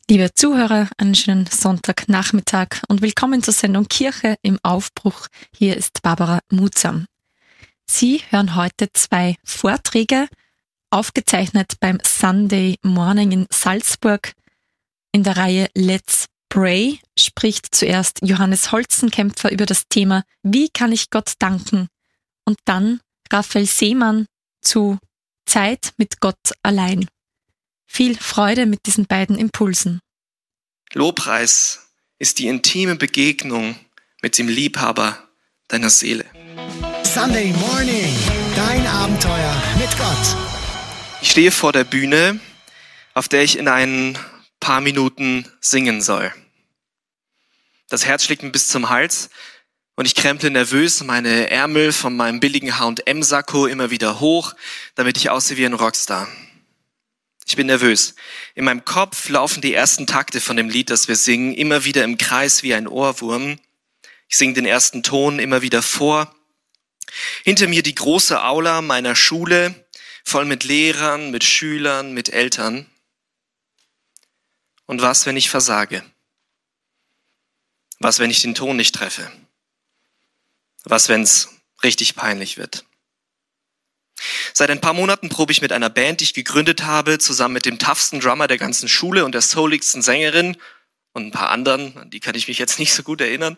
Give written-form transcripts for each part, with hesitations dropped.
Liebe Zuhörer, einen schönen Sonntagnachmittag und willkommen zur Sendung Kirche im Aufbruch. Hier ist Barbara Mutsam. Sie hören heute 2 Vorträge, aufgezeichnet beim Sunday Morning in Salzburg. In der Reihe Let's Pray spricht zuerst Johannes Holzenkämpfer über das Thema Wie kann ich Gott danken? Und dann Raphael Seemann zu Zeit mit Gott allein. Viel Freude mit diesen beiden Impulsen. Lobpreis ist die intime Begegnung mit dem Liebhaber deiner Seele. Sunday Morning, dein Abenteuer mit Gott. Ich stehe vor der Bühne, auf der ich in ein paar Minuten singen soll. Das Herz schlägt mir bis zum Hals und ich kremple nervös meine Ärmel von meinem billigen H&M-Sakko immer wieder hoch, damit ich aussehe wie ein Rockstar. Ich bin nervös. In meinem Kopf laufen die ersten Takte von dem Lied, das wir singen, immer wieder im Kreis wie ein Ohrwurm. Ich singe den ersten Ton immer wieder vor. Hinter mir die große Aula meiner Schule, voll mit Lehrern, mit Schülern, mit Eltern. Und was, wenn ich versage? Was, wenn ich den Ton nicht treffe? Was, wenn es richtig peinlich wird? Seit ein paar Monaten probe ich mit einer Band, die ich gegründet habe, zusammen mit dem toughsten Drummer der ganzen Schule und der souligsten Sängerin und ein paar anderen, an die kann ich mich jetzt nicht so gut erinnern.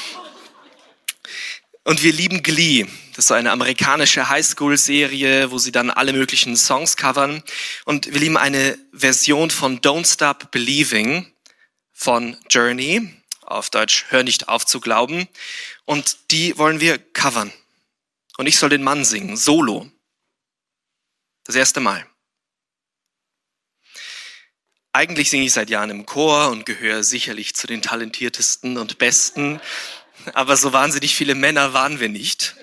Und wir lieben Glee. Das ist so eine amerikanische Highschool-Serie, wo sie dann alle möglichen Songs covern. Und wir lieben eine Version von Don't Stop Believing von Journey, auf Deutsch Hör nicht auf zu glauben. Und die wollen wir covern. Und ich soll den Mann singen, solo. Das erste Mal. Eigentlich singe ich seit Jahren im Chor und gehöre sicherlich zu den talentiertesten und besten, aber so wahnsinnig viele Männer waren wir nicht.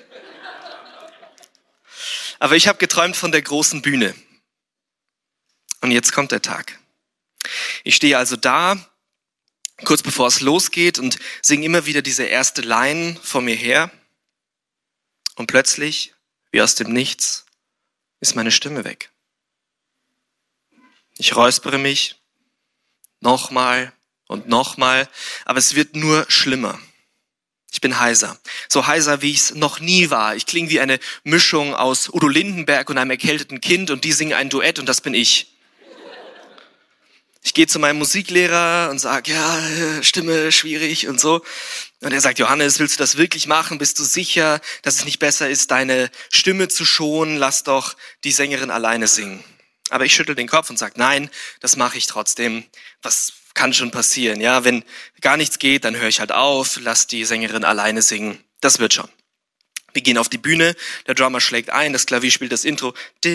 Aber ich habe geträumt von der großen Bühne. Und jetzt kommt der Tag. Ich stehe also da, kurz bevor es losgeht und singe immer wieder diese erste Line vor mir her. Und plötzlich, wie aus dem Nichts, ist meine Stimme weg. Ich räuspere mich, nochmal und nochmal, aber es wird nur schlimmer. Ich bin heiser. So heiser, wie ich es noch nie war. Ich klinge wie eine Mischung aus Udo Lindenberg und einem erkälteten Kind und die singen ein Duett und das bin ich. Ich gehe zu meinem Musiklehrer und sage, ja, Stimme schwierig und so. Und er sagt, Johannes, willst du das wirklich machen? Bist du sicher, dass es nicht besser ist, deine Stimme zu schonen? Lass doch die Sängerin alleine singen. Aber ich schüttel den Kopf und sage, nein, das mache ich trotzdem. Was kann schon passieren? Ja, wenn gar nichts geht, dann höre ich halt auf, lass die Sängerin alleine singen. Das wird schon. Wir gehen auf die Bühne, der Drummer schlägt ein, das Klavier spielt das Intro.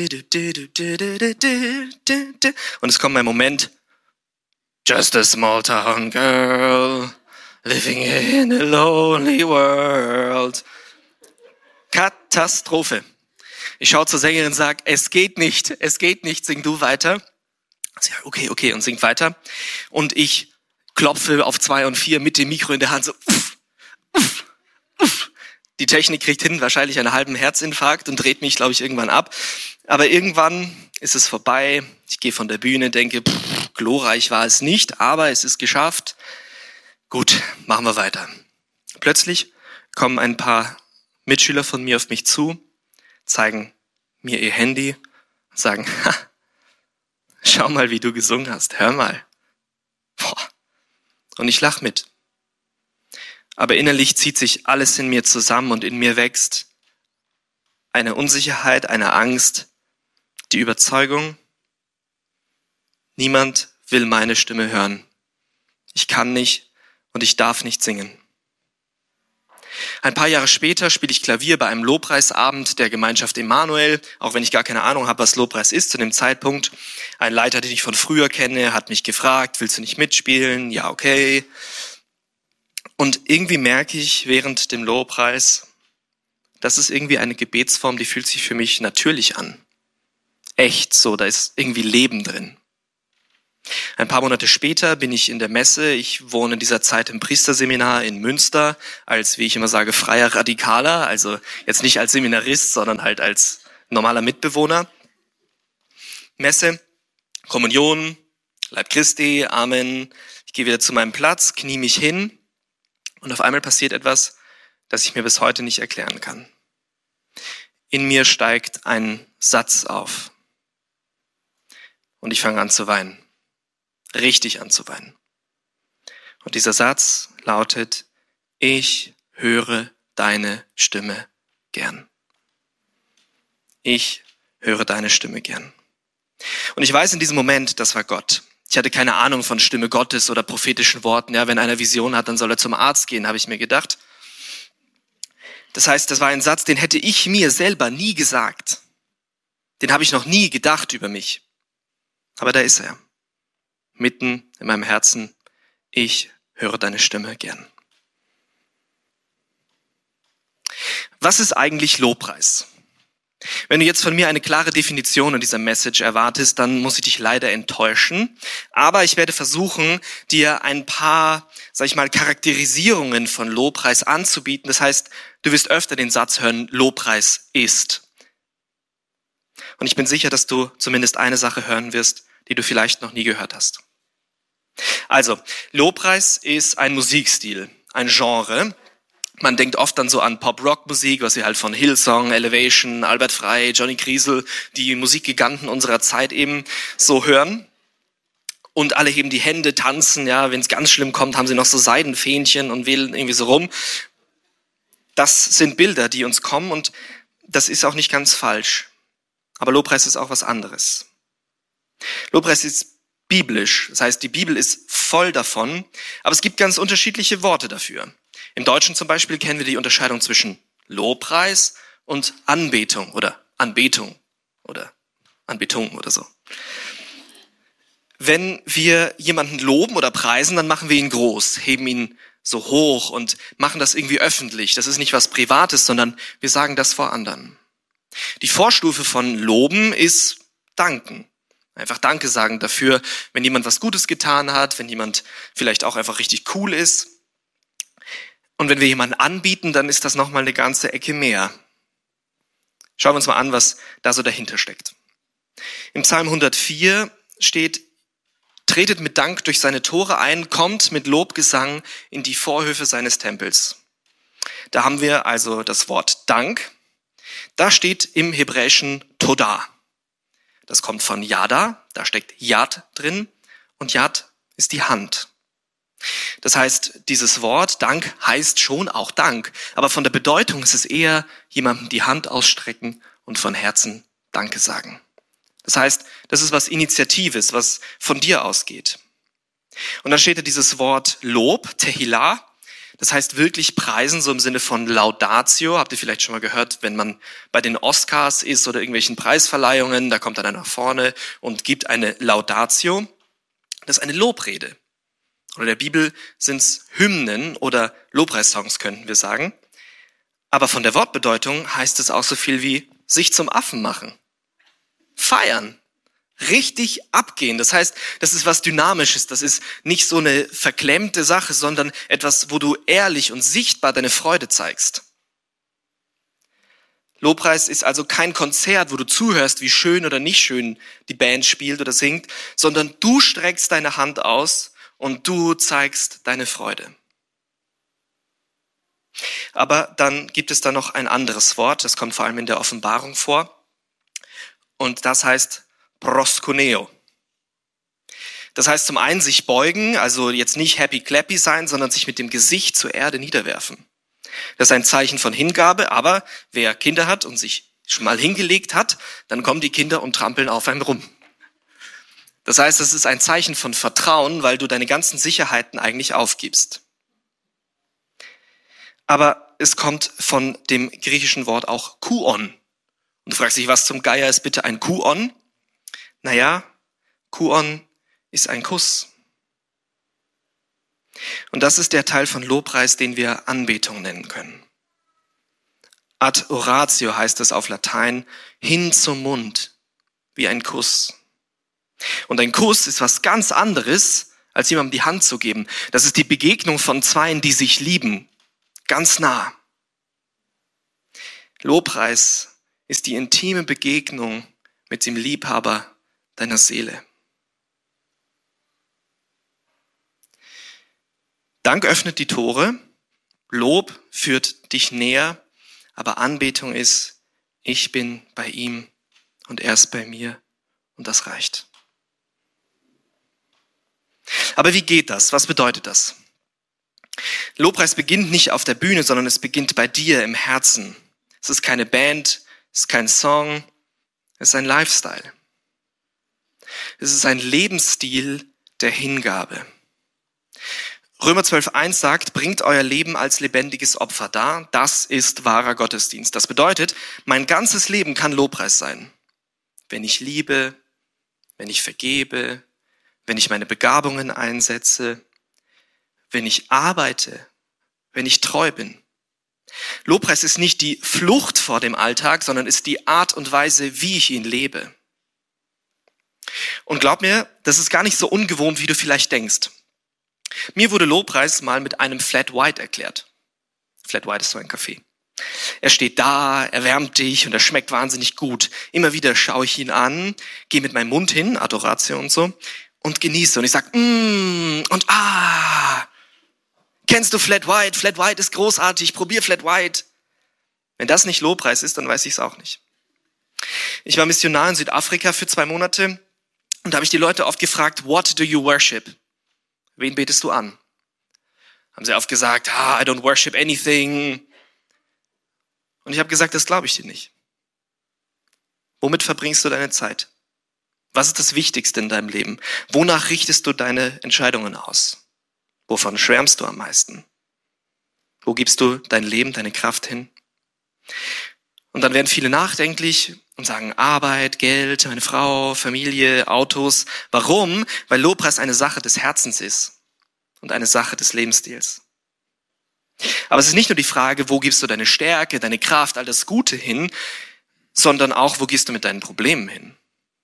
Und es kommt mein Moment. Just a small town girl, living in a lonely world. Katastrophe. Ich schaue zur Sängerin und sage, es geht nicht, sing du weiter. Sie sagt, okay, und singt weiter. Und ich klopfe auf 2 und 4 mit dem Mikro in der Hand so. Die Technik kriegt hin, wahrscheinlich einen halben Herzinfarkt und dreht mich, glaube ich, irgendwann ab. Aber irgendwann ist es vorbei. Ich gehe von der Bühne, denke, glorreich war es nicht, aber es ist geschafft. Gut, machen wir weiter. Plötzlich kommen ein paar Mitschüler von mir auf mich zu, zeigen mir ihr Handy und sagen, schau mal, wie du gesungen hast, hör mal. Boah. Und ich lach mit. Aber innerlich zieht sich alles in mir zusammen und in mir wächst eine Unsicherheit, eine Angst, die Überzeugung, niemand will meine Stimme hören. Ich kann nicht und ich darf nicht singen. Ein paar Jahre später spiele ich Klavier bei einem Lobpreisabend der Gemeinschaft Emanuel, auch wenn ich gar keine Ahnung habe, was Lobpreis ist zu dem Zeitpunkt. Ein Leiter, den ich von früher kenne, hat mich gefragt, willst du nicht mitspielen? Ja, okay. Und irgendwie merke ich während dem Lobpreis, das ist irgendwie eine Gebetsform, die fühlt sich für mich natürlich an. Echt so, da ist irgendwie Leben drin. Ein paar Monate später bin ich in der Messe. Ich wohne in dieser Zeit im Priesterseminar in Münster als, wie ich immer sage, freier Radikaler. Also jetzt nicht als Seminarist, sondern halt als normaler Mitbewohner. Messe, Kommunion, Leib Christi, Amen. Ich gehe wieder zu meinem Platz, knie mich hin und auf einmal passiert etwas, das ich mir bis heute nicht erklären kann. In mir steigt ein Satz auf und ich fange an zu weinen. Richtig an zu weinen. Und dieser Satz lautet: Ich höre deine Stimme gern. Ich höre deine Stimme gern. Und ich weiß in diesem Moment, das war Gott. Ich hatte keine Ahnung von Stimme Gottes oder prophetischen Worten. Ja, wenn einer Vision hat, dann soll er zum Arzt gehen, habe ich mir gedacht. Das heißt, das war ein Satz, den hätte ich mir selber nie gesagt. Den habe ich noch nie gedacht über mich. Aber da ist er. Mitten in meinem Herzen: Ich höre deine Stimme gern. Was ist eigentlich Lobpreis? Wenn du jetzt von mir eine klare Definition in dieser Message erwartest, dann muss ich dich leider enttäuschen. Aber ich werde versuchen, dir ein paar, Charakterisierungen von Lobpreis anzubieten. Das heißt, du wirst öfter den Satz hören: Lobpreis ist. Und ich bin sicher, dass du zumindest eine Sache hören wirst, die du vielleicht noch nie gehört hast. Also, Lobpreis ist ein Musikstil, ein Genre. Man denkt oft dann so an Pop-Rock-Musik, was wir halt von Hillsong, Elevation, Albert Frey, Johnny Griesel, die Musikgiganten unserer Zeit eben so hören. Und alle heben die Hände, tanzen, ja, wenn es ganz schlimm kommt, haben sie noch so Seidenfähnchen und wählen irgendwie so rum. Das sind Bilder, die uns kommen, und das ist auch nicht ganz falsch. Aber Lobpreis ist auch was anderes. Lobpreis ist biblisch, das heißt, die Bibel ist voll davon, aber es gibt ganz unterschiedliche Worte dafür. Im Deutschen zum Beispiel kennen wir die Unterscheidung zwischen Lobpreis und Anbetung oder Anbetung oder so. Wenn wir jemanden loben oder preisen, dann machen wir ihn groß, heben ihn so hoch und machen das irgendwie öffentlich. Das ist nicht was Privates, sondern wir sagen das vor anderen. Die Vorstufe von Loben ist Danken. Einfach Danke sagen dafür, wenn jemand was Gutes getan hat, wenn jemand vielleicht auch einfach richtig cool ist. Und wenn wir jemanden anbieten, dann ist das nochmal eine ganze Ecke mehr. Schauen wir uns mal an, was da so dahinter steckt. Im Psalm 104 steht: Tretet mit Dank durch seine Tore ein, kommt mit Lobgesang in die Vorhöfe seines Tempels. Da haben wir also das Wort Dank. Da steht im Hebräischen Todah. Das kommt von Yada, da steckt Yad drin, und Yad ist die Hand. Das heißt, dieses Wort Dank heißt schon auch Dank, aber von der Bedeutung ist es eher jemandem die Hand ausstrecken und von Herzen Danke sagen. Das heißt, das ist was Initiatives, was von dir ausgeht. Und dann steht da dieses Wort Lob, Tehillah. Das heißt wirklich preisen, so im Sinne von Laudatio. Habt ihr vielleicht schon mal gehört, wenn man bei den Oscars ist oder irgendwelchen Preisverleihungen, da kommt dann einer nach vorne und gibt eine Laudatio. Das ist eine Lobrede. Oder in der Bibel sind es Hymnen oder Lobpreissongs, könnten wir sagen. Aber von der Wortbedeutung heißt es auch so viel wie sich zum Affen machen. Feiern. Richtig abgehen. Das heißt, das ist was Dynamisches. Das ist nicht so eine verklemmte Sache, sondern etwas, wo du ehrlich und sichtbar deine Freude zeigst. Lobpreis ist also kein Konzert, wo du zuhörst, wie schön oder nicht schön die Band spielt oder singt, sondern du streckst deine Hand aus und du zeigst deine Freude. Aber dann gibt es da noch ein anderes Wort, das kommt vor allem in der Offenbarung vor. Und das heißt proskuneo. Das heißt zum einen sich beugen, also jetzt nicht happy clappy sein, sondern sich mit dem Gesicht zur Erde niederwerfen. Das ist ein Zeichen von Hingabe, aber wer Kinder hat und sich schon mal hingelegt hat, dann kommen die Kinder und trampeln auf einem rum. Das heißt, es ist ein Zeichen von Vertrauen, weil du deine ganzen Sicherheiten eigentlich aufgibst. Aber es kommt von dem griechischen Wort auch Kuon. Und du fragst dich, was zum Geier ist bitte ein Kuon? Naja, Kuon ist ein Kuss. Und das ist der Teil von Lobpreis, den wir Anbetung nennen können. Ad oratio heißt es auf Latein, hin zum Mund, wie ein Kuss. Und ein Kuss ist was ganz anderes, als jemandem die Hand zu geben. Das ist die Begegnung von Zweien, die sich lieben, ganz nah. Lobpreis ist die intime Begegnung mit dem Liebhaber deiner Seele. Dank öffnet die Tore, Lob führt dich näher, aber Anbetung ist, ich bin bei ihm und er ist bei mir und das reicht. Aber wie geht das? Was bedeutet das? Lobpreis beginnt nicht auf der Bühne, sondern es beginnt bei dir im Herzen. Es ist keine Band, es ist kein Song, es ist ein Lifestyle. Es ist ein Lebensstil der Hingabe. Römer 12,1 sagt, bringt euer Leben als lebendiges Opfer dar. Das ist wahrer Gottesdienst. Das bedeutet, mein ganzes Leben kann Lobpreis sein. Wenn ich liebe, wenn ich vergebe, wenn ich meine Begabungen einsetze, wenn ich arbeite, wenn ich treu bin. Lobpreis ist nicht die Flucht vor dem Alltag, sondern ist die Art und Weise, wie ich ihn lebe. Und glaub mir, das ist gar nicht so ungewohnt, wie du vielleicht denkst. Mir wurde Lobpreis mal mit einem Flat White erklärt. Flat White ist so ein Kaffee. Er steht da, er wärmt dich und er schmeckt wahnsinnig gut. Immer wieder schaue ich ihn an, gehe mit meinem Mund hin, Adoratio und so, und genieße. Und ich sage, und Kennst du Flat White? Flat White ist großartig, probier Flat White. Wenn das nicht Lobpreis ist, dann weiß ich es auch nicht. Ich war Missionar in Südafrika für 2 Monate und da habe ich die Leute oft gefragt, what do you worship? Wen betest du an? Haben sie oft gesagt, I don't worship anything. Und ich habe gesagt, das glaube ich dir nicht. Womit verbringst du deine Zeit? Was ist das Wichtigste in deinem Leben? Wonach richtest du deine Entscheidungen aus? Wovon schwärmst du am meisten? Wo gibst du dein Leben, deine Kraft hin? Und dann werden viele nachdenklich und sagen Arbeit, Geld, meine Frau, Familie, Autos. Warum? Weil Lobpreis eine Sache des Herzens ist und eine Sache des Lebensstils. Aber es ist nicht nur die Frage, wo gibst du deine Stärke, deine Kraft, all das Gute hin, sondern auch, wo gehst du mit deinen Problemen hin?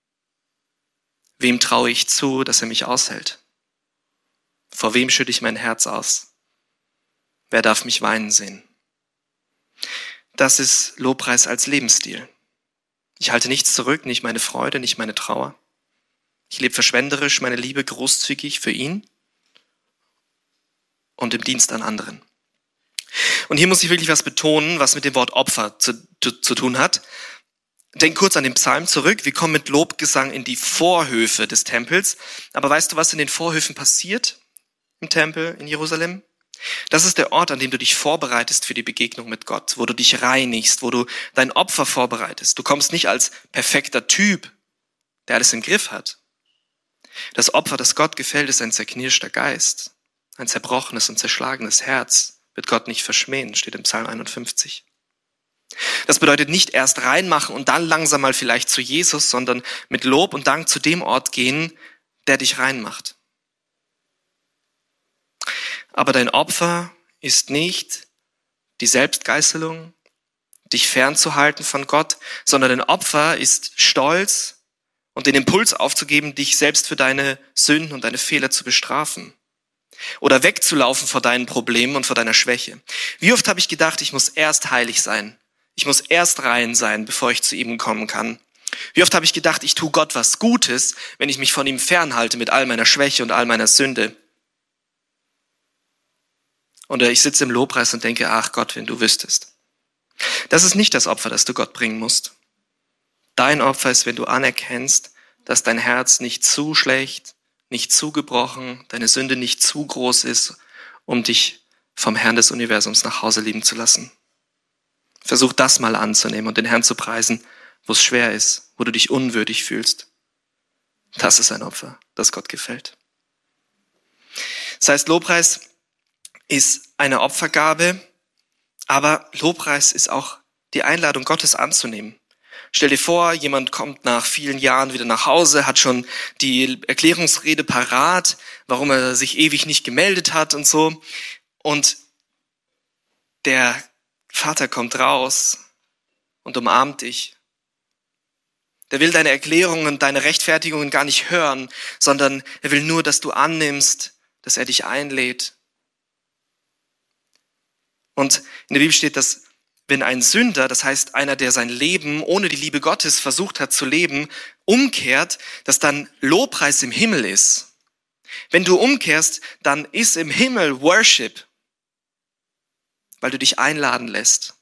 Wem traue ich zu, dass er mich aushält? Vor wem schütte ich mein Herz aus? Wer darf mich weinen sehen? Das ist Lobpreis als Lebensstil. Ich halte nichts zurück, nicht meine Freude, nicht meine Trauer. Ich lebe verschwenderisch meine Liebe großzügig für ihn und im Dienst an anderen. Und hier muss ich wirklich was betonen, was mit dem Wort Opfer zu tun hat. Denk kurz an den Psalm zurück. Wir kommen mit Lobgesang in die Vorhöfe des Tempels. Aber weißt du, was in den Vorhöfen passiert im Tempel in Jerusalem? Das ist der Ort, an dem du dich vorbereitest für die Begegnung mit Gott, wo du dich reinigst, wo du dein Opfer vorbereitest. Du kommst nicht als perfekter Typ, der alles im Griff hat. Das Opfer, das Gott gefällt, ist ein zerknirschter Geist. Ein zerbrochenes und zerschlagenes Herz wird Gott nicht verschmähen, steht im Psalm 51. Das bedeutet nicht erst reinmachen und dann langsam mal vielleicht zu Jesus, sondern mit Lob und Dank zu dem Ort gehen, der dich reinmacht. Aber dein Opfer ist nicht die Selbstgeißelung, dich fernzuhalten von Gott, sondern dein Opfer ist Stolz und den Impuls aufzugeben, dich selbst für deine Sünden und deine Fehler zu bestrafen. Oder wegzulaufen vor deinen Problemen und vor deiner Schwäche. Wie oft habe ich gedacht, ich muss erst heilig sein. Ich muss erst rein sein, bevor ich zu ihm kommen kann. Wie oft habe ich gedacht, ich tue Gott was Gutes, wenn ich mich von ihm fernhalte mit all meiner Schwäche und all meiner Sünde. Oder ich sitze im Lobpreis und denke, ach Gott, wenn du wüsstest. Das ist nicht das Opfer, das du Gott bringen musst. Dein Opfer ist, wenn du anerkennst, dass dein Herz nicht zu schlecht, nicht zu gebrochen, deine Sünde nicht zu groß ist, um dich vom Herrn des Universums nach Hause lieben zu lassen. Versuch das mal anzunehmen und den Herrn zu preisen, wo es schwer ist, wo du dich unwürdig fühlst. Das ist ein Opfer, das Gott gefällt. Das heißt, Lobpreis ist eine Opfergabe, aber Lobpreis ist auch die Einladung, Gottes anzunehmen. Stell dir vor, jemand kommt nach vielen Jahren wieder nach Hause, hat schon die Erklärungsrede parat, warum er sich ewig nicht gemeldet hat und so. Und der Vater kommt raus und umarmt dich. Der will deine Erklärungen, deine Rechtfertigungen gar nicht hören, sondern er will nur, dass du annimmst, dass er dich einlädt. Und in der Bibel steht, dass wenn ein Sünder, das heißt einer, der sein Leben ohne die Liebe Gottes versucht hat zu leben, umkehrt, dass dann Lobpreis im Himmel ist. Wenn du umkehrst, dann ist im Himmel Worship, weil du dich einladen lässt.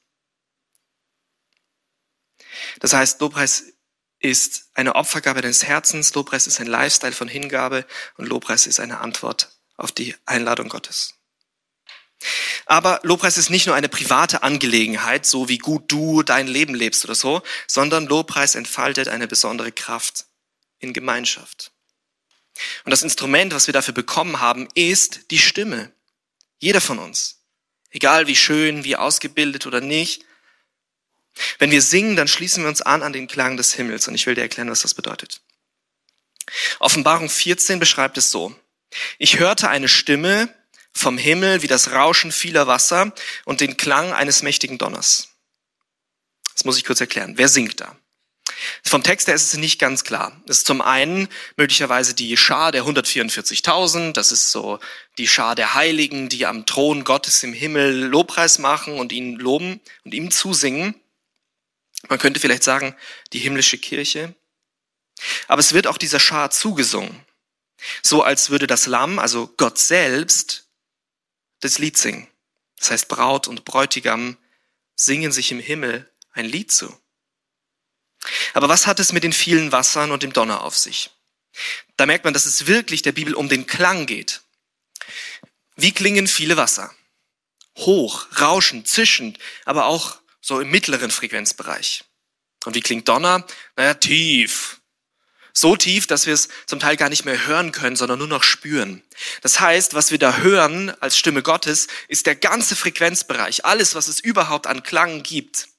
Das heißt, Lobpreis ist eine Opfergabe deines Herzens, Lobpreis ist ein Lifestyle von Hingabe und Lobpreis ist eine Antwort auf die Einladung Gottes. Aber Lobpreis ist nicht nur eine private Angelegenheit, so wie gut du dein Leben lebst oder so, sondern Lobpreis entfaltet eine besondere Kraft in Gemeinschaft. Und das Instrument, was wir dafür bekommen haben, ist die Stimme. Jeder von uns. Egal wie schön, wie ausgebildet oder nicht. Wenn wir singen, dann schließen wir uns an den Klang des Himmels. Und ich will dir erklären, was das bedeutet. Offenbarung 14 beschreibt es so. Ich hörte eine Stimme vom Himmel wie das Rauschen vieler Wasser und den Klang eines mächtigen Donners. Das muss ich kurz erklären. Wer singt da? Vom Text her ist es nicht ganz klar. Es ist zum einen möglicherweise die Schar der 144.000. Das ist so die Schar der Heiligen, die am Thron Gottes im Himmel Lobpreis machen und ihn loben und ihm zusingen. Man könnte vielleicht sagen, die himmlische Kirche. Aber es wird auch dieser Schar zugesungen. So als würde das Lamm, also Gott selbst, das Lied singen. Das heißt, Braut und Bräutigam singen sich im Himmel ein Lied zu. Aber was hat es mit den vielen Wassern und dem Donner auf sich? Da merkt man, dass es wirklich der Bibel um den Klang geht. Wie klingen viele Wasser? Hoch, rauschend, zischend, aber auch so im mittleren Frequenzbereich. Und wie klingt Donner? Tief. So tief, dass wir es zum Teil gar nicht mehr hören können, sondern nur noch spüren. Das heißt, was wir da hören als Stimme Gottes, ist der ganze Frequenzbereich, alles, was es überhaupt an Klang gibt.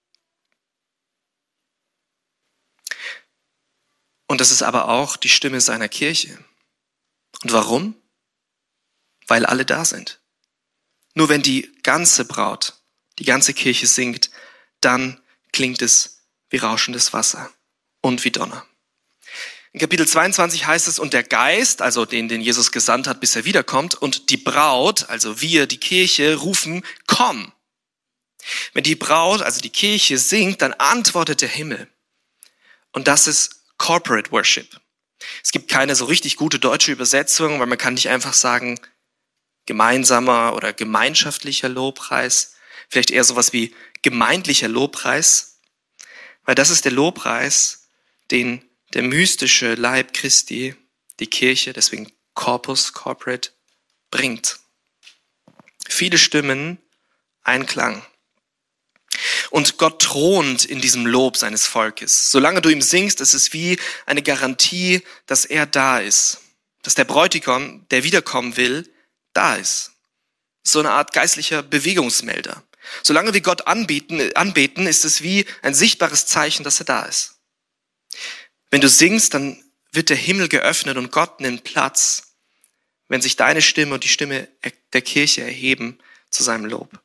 Und das ist aber auch die Stimme seiner Kirche. Und warum? Weil alle da sind. Nur wenn die ganze Braut, die ganze Kirche singt, dann klingt es wie rauschendes Wasser und wie Donner. In Kapitel 22 heißt es, und der Geist, also den Jesus gesandt hat, bis er wiederkommt, und die Braut, also wir, die Kirche, rufen, komm. Wenn die Braut, also die Kirche, singt, dann antwortet der Himmel. Und das ist Corporate Worship. Es gibt keine so richtig gute deutsche Übersetzung, weil man kann nicht einfach sagen, gemeinsamer oder gemeinschaftlicher Lobpreis, vielleicht eher sowas wie gemeindlicher Lobpreis, weil das ist der Lobpreis, den der mystische Leib Christi, die Kirche, deswegen Corpus, Corporate, bringt. Viele Stimmen, ein Klang. Und Gott thront in diesem Lob seines Volkes. Solange du ihm singst, ist es wie eine Garantie, dass er da ist. Dass der Bräutigam, der wiederkommen will, da ist. So eine Art geistlicher Bewegungsmelder. Solange wir Gott anbeten, ist es wie ein sichtbares Zeichen, dass er da ist. Wenn du singst, dann wird der Himmel geöffnet und Gott nimmt Platz, wenn sich deine Stimme und die Stimme der Kirche erheben zu seinem Lob.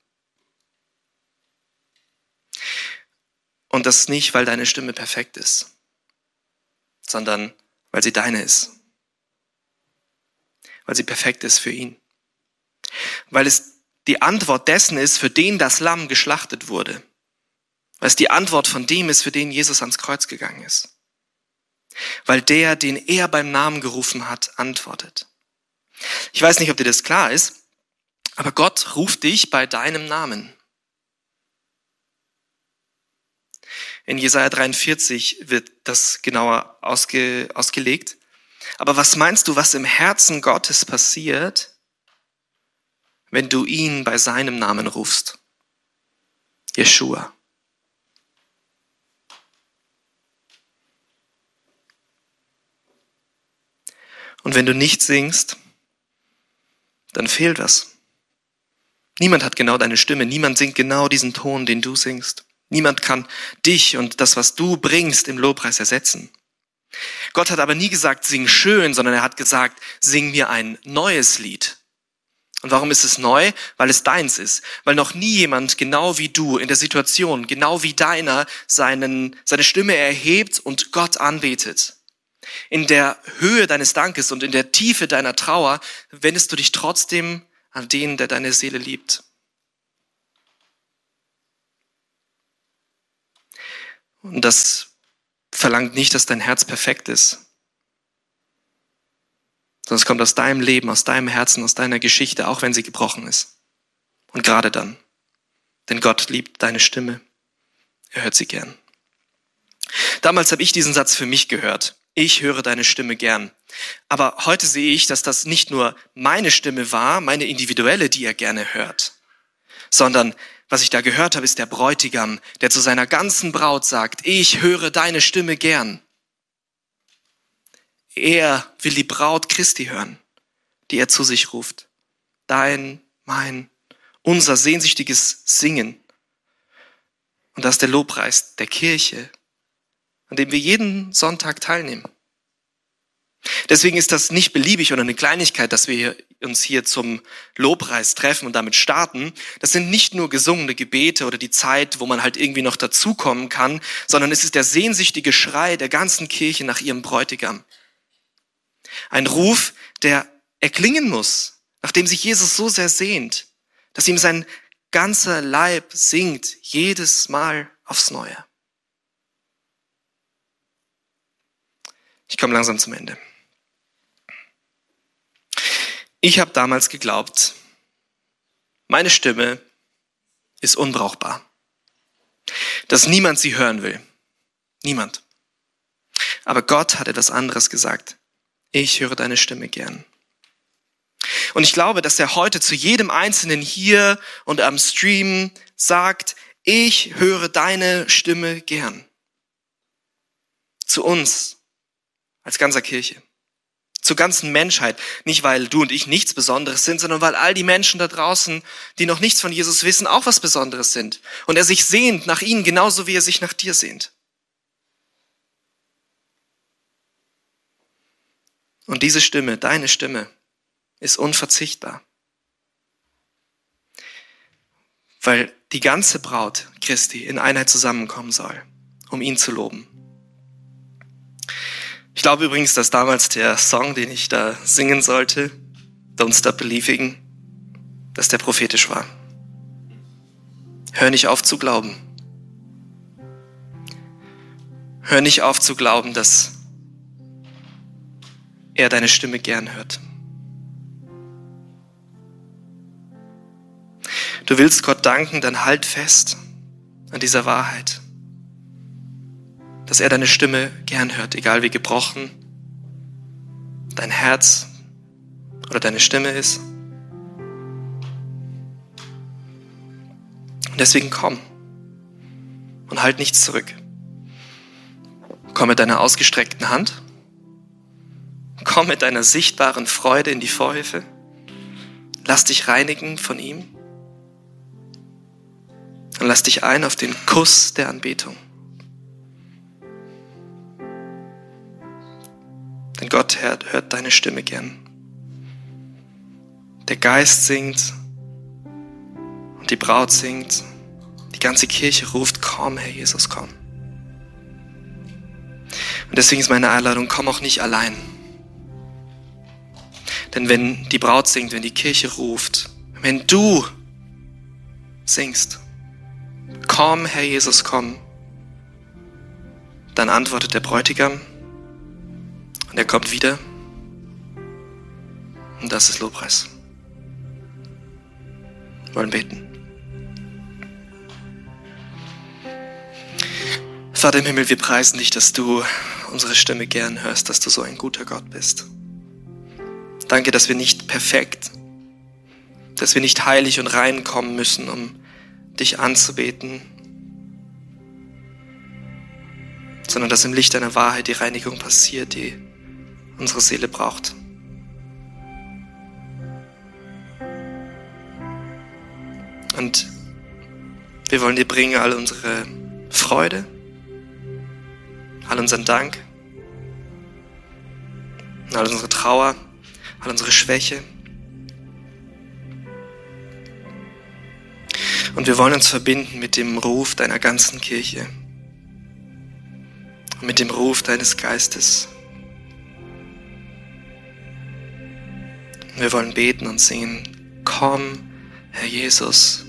Und das nicht, weil deine Stimme perfekt ist, sondern weil sie deine ist. Weil sie perfekt ist für ihn. Weil es die Antwort dessen ist, für den das Lamm geschlachtet wurde. Weil es die Antwort von dem ist, für den Jesus ans Kreuz gegangen ist. Weil der, den er beim Namen gerufen hat, antwortet. Ich weiß nicht, ob dir das klar ist, aber Gott ruft dich bei deinem Namen. In Jesaja 43 wird das genauer ausgelegt. Aber was meinst du, was im Herzen Gottes passiert, wenn du ihn bei seinem Namen rufst? Jeschua. Und wenn du nicht singst, dann fehlt was. Niemand hat genau deine Stimme. Niemand singt genau diesen Ton, den du singst. Niemand kann dich und das, was du bringst, im Lobpreis ersetzen. Gott hat aber nie gesagt, sing schön, sondern er hat gesagt, sing mir ein neues Lied. Und warum ist es neu? Weil es deins ist. Weil noch nie jemand, genau wie du, in der Situation, genau wie deiner, seine Stimme erhebt und Gott anbetet. In der Höhe deines Dankes und in der Tiefe deiner Trauer wendest du dich trotzdem an den, der deine Seele liebt. Und das verlangt nicht, dass dein Herz perfekt ist, sondern es kommt aus deinem Leben, aus deinem Herzen, aus deiner Geschichte, auch wenn sie gebrochen ist. Und gerade dann. Denn Gott liebt deine Stimme. Er hört sie gern. Damals habe ich diesen Satz für mich gehört. Ich höre deine Stimme gern. Aber heute sehe ich, dass das nicht nur meine Stimme war, meine individuelle, die er gerne hört, sondern was ich da gehört habe, ist der Bräutigam, der zu seiner ganzen Braut sagt, ich höre deine Stimme gern. Er will die Braut Christi hören, die er zu sich ruft. Dein, mein, unser sehnsüchtiges Singen. Und das ist der Lobpreis der Kirche, an dem wir jeden Sonntag teilnehmen. Deswegen ist das nicht beliebig oder eine Kleinigkeit, dass wir uns hier zum Lobpreis treffen und damit starten. Das sind nicht nur gesungene Gebete oder die Zeit, wo man halt irgendwie noch dazukommen kann, sondern es ist der sehnsüchtige Schrei der ganzen Kirche nach ihrem Bräutigam. Ein Ruf, der erklingen muss, nachdem sich Jesus so sehr sehnt, dass ihm sein ganzer Leib singt, jedes Mal aufs Neue. Ich komme langsam zum Ende. Ich habe damals geglaubt, meine Stimme ist unbrauchbar, dass niemand sie hören will. Niemand. Aber Gott hat etwas anderes gesagt. Ich höre deine Stimme gern. Und ich glaube, dass er heute zu jedem Einzelnen hier und am Stream sagt, ich höre deine Stimme gern. Zu uns als ganzer Kirche. Zur ganzen Menschheit. Nicht, weil du und ich nichts Besonderes sind, sondern weil all die Menschen da draußen, die noch nichts von Jesus wissen, auch was Besonderes sind. Und er sich sehnt nach ihnen, genauso wie er sich nach dir sehnt. Und diese Stimme, deine Stimme, ist unverzichtbar. Weil die ganze Braut Christi in Einheit zusammenkommen soll, um ihn zu loben. Ich glaube übrigens, dass damals der Song, den ich da singen sollte, Don't Stop Believing, dass der prophetisch war. Hör nicht auf zu glauben. Hör nicht auf zu glauben, dass er deine Stimme gern hört. Du willst Gott danken, dann halt fest an dieser Wahrheit, dass er deine Stimme gern hört, egal wie gebrochen dein Herz oder deine Stimme ist. Und deswegen komm und halt nichts zurück. Komm mit deiner ausgestreckten Hand. Komm mit deiner sichtbaren Freude in die Vorhöfe. Lass dich reinigen von ihm. Und lass dich ein auf den Kuss der Anbetung. Denn Gott hört deine Stimme gern. Der Geist singt und die Braut singt. Die ganze Kirche ruft, komm, Herr Jesus, komm. Und deswegen ist meine Einladung, komm auch nicht allein. Denn wenn die Braut singt, wenn die Kirche ruft, wenn du singst, komm, Herr Jesus, komm, dann antwortet der Bräutigam und er kommt wieder und das ist Lobpreis. Wir wollen beten. Vater im Himmel, wir preisen dich, dass du unsere Stimme gern hörst, dass du so ein guter Gott bist. Danke, dass wir nicht perfekt, dass wir nicht heilig und rein kommen müssen, um dich anzubeten, sondern dass im Licht deiner Wahrheit die Reinigung passiert, die unsere Seele braucht. Und wir wollen dir bringen all unsere Freude, all unseren Dank, all unsere Trauer, all unsere Schwäche. Und wir wollen uns verbinden mit dem Ruf deiner ganzen Kirche und mit dem Ruf deines Geistes. Und wir wollen beten und singen, komm, Herr Jesus,